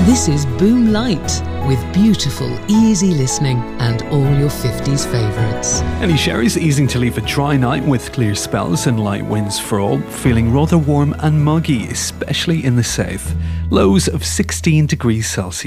This is Boom Light, with beautiful, easy listening and all your 50s favourites. Inishery's easing to leave a dry night with clear spells and light winds for all, feeling rather warm and muggy, especially in the south. Lows of 16 degrees Celsius.